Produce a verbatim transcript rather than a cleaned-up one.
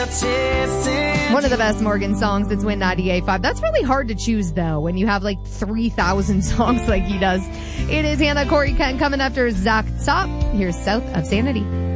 One of the best Morgan songs. It's Win ninety-eight point five. That's really hard to choose, though, when you have like three thousand songs like he does. It is Hannah, Corey, Kent coming after Zach Top. Here's South of Sanity.